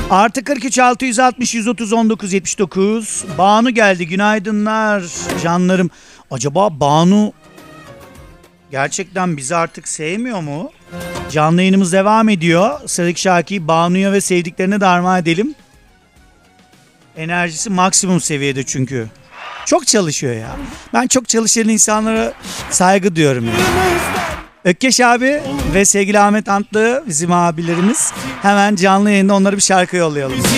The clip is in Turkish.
Artı 43 660 130 19 79. Banu geldi. Günaydınlar canlarım. Acaba Banu gerçekten bizi artık sevmiyor mu? Canlı yayınımız devam ediyor. Sıradaki şarkıyı Banu'ya ve sevdiklerine de armağan edelim. Enerjisi maksimum seviyede çünkü. Çok çalışıyor ya. Ben çok çalışan insanlara saygı duyuyorum yani. Ökkeş abi ve sevgili Ahmet Antlı bizim abilerimiz. Hemen canlı yayında onlara bir şarkı yollayalım.